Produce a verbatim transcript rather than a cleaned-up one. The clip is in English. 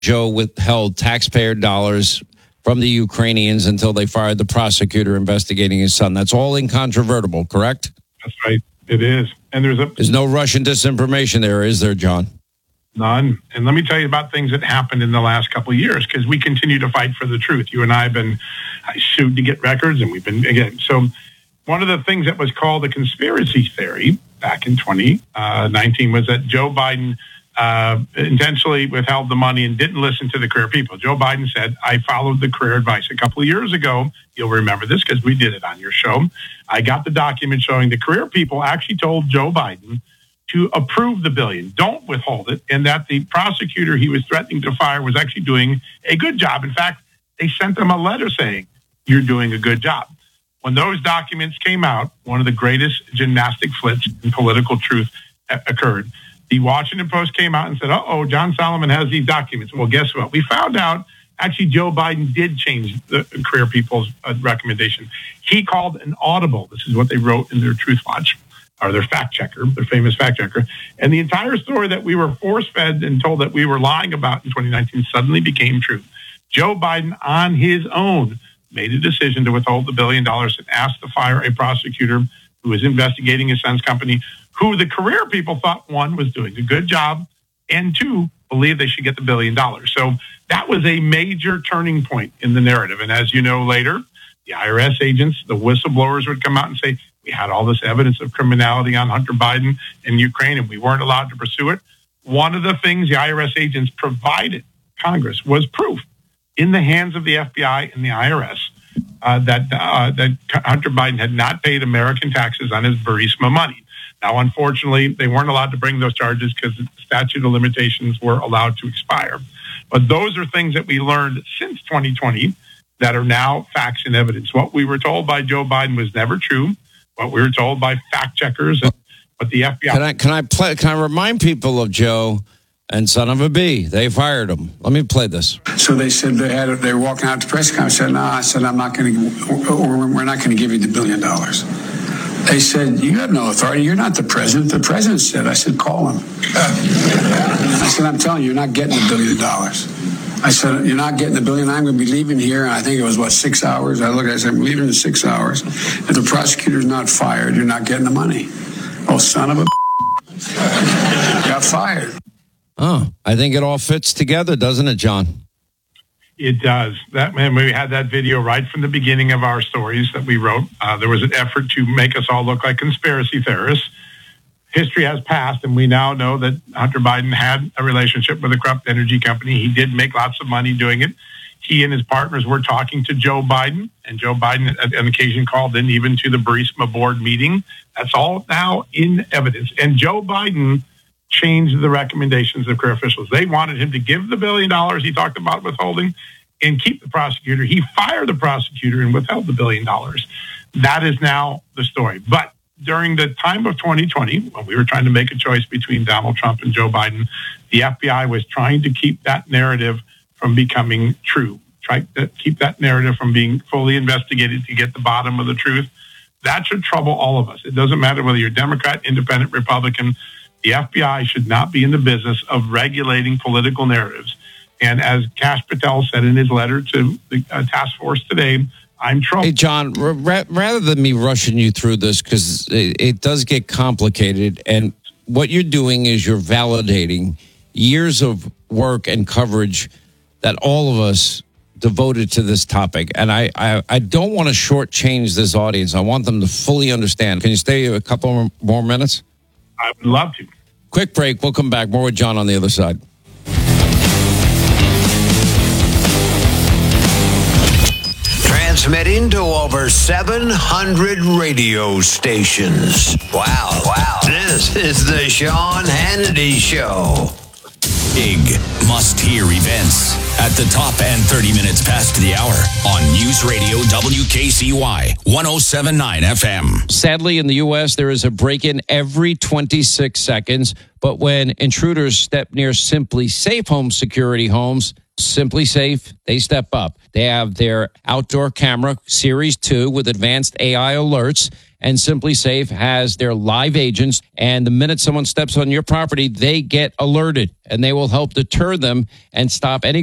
Joe withheld taxpayer dollars from the Ukrainians until they fired the prosecutor investigating his son. That's all incontrovertible, correct? That's right. It is. And there's a there's no Russian disinformation there, is there, John? None. And let me tell you about things that happened in the last couple of years, because we continue to fight for the truth. You and I have been sued to get records, and we've been, again, so one of the things that was called a conspiracy theory back in twenty nineteen was that Joe Biden uh, intentionally withheld the money and didn't listen to the career people. Joe Biden said, I followed the career advice. A couple of years ago, you'll remember this because we did it on your show. I got the document showing the career people actually told Joe Biden to approve the billion, don't withhold it, and that the prosecutor he was threatening to fire was actually doing a good job. In fact, they sent him a letter saying, you're doing a good job. When those documents came out, one of the greatest gymnastic flips in political truth occurred. The Washington Post came out and said, uh-oh, John Solomon has these documents. Well, guess what? We found out actually Joe Biden did change the career people's uh, recommendation. He called an audible. This is what they wrote in their Truth Watch, or their fact checker, their famous fact checker. And the entire story that we were force-fed and told that we were lying about in twenty nineteen suddenly became true. Joe Biden, on his own, made a decision to withhold the billion dollars and asked to fire a prosecutor who was investigating his son's company, who the career people thought, one, was doing a good job, and two, believed they should get the billion dollars. So that was a major turning point in the narrative. And as you know later, the I R S agents, the whistleblowers would come out and say, we had all this evidence of criminality on Hunter Biden in Ukraine, and we weren't allowed to pursue it. One of the things the I R S agents provided Congress was proof in the hands of the F B I and the I R S uh, that uh, that Hunter Biden had not paid American taxes on his Burisma money. Now, unfortunately, they weren't allowed to bring those charges because the statute of limitations were allowed to expire. But those are things that we learned since twenty twenty that are now facts and evidence. What we were told by Joe Biden was never true. What we were told by fact checkers and what the F B I... Can I, can I, play, can I remind people of Joe and son of a B? They fired him. Let me play this. So they said they had they were walking out to press conference. I said, no, I said, I'm not going to, we're not going to give you the billion dollars. They said, you have no authority. You're not the president. The president said. I said, call him. I said, I'm telling you, you're not getting the billion dollars. I said, you're not getting the billion. I'm going to be leaving here. And I think it was, what, six hours? I looked, I said, I'm leaving in six hours. If the prosecutor's not fired, you're not getting the money. Oh, son of a got fired. Oh, I think it all fits together, doesn't it, John? It does. That man, we had that video right from the beginning of our stories that we wrote. Uh, there was an effort to make us all look like conspiracy theorists. History has passed, and we now know that Hunter Biden had a relationship with a corrupt energy company. He did make lots of money doing it. He and his partners were talking to Joe Biden, and Joe Biden at an occasion called in even to the Burisma board meeting. That's all now in evidence. And Joe Biden changed the recommendations of career officials. They wanted him to give the billion dollars he talked about withholding and keep the prosecutor. He fired the prosecutor and withheld the billion dollars. That is now the story. But during the time of twenty twenty, when we were trying to make a choice between Donald Trump and Joe Biden, the F B I was trying to keep that narrative from becoming true, try to keep that narrative from being fully investigated to get the bottom of the truth. That should trouble all of us. It doesn't matter whether you're Democrat, Independent, Republican. The F B I should not be in the business of regulating political narratives. And as Kash Patel said in his letter to the uh, task force today, I'm troubled. Hey, John, r- rather than me rushing you through this, because it, it does get complicated, and what you're doing is you're validating years of work and coverage that all of us devoted to this topic. And I, I, I don't want to shortchange this audience. I want them to fully understand. Can you stay a couple more minutes? I would love to. Quick break. We'll come back. More with John on the other side. Transmitting to over seven hundred radio stations. Wow, wow. This is the Sean Hannity Show. Big must-hear events at the top and thirty minutes past the hour on News Radio W K C Y one oh seven point nine F M. Sadly, in the U S, there is a break-in every twenty-six seconds. But when intruders step near Simply Safe Home Security homes, Simply Safe, they step up. They have their outdoor camera, Series two, with advanced A I alerts. And Simply Safe has their live agents. And the minute someone steps on your property, they get alerted. And they will help deter them and stop any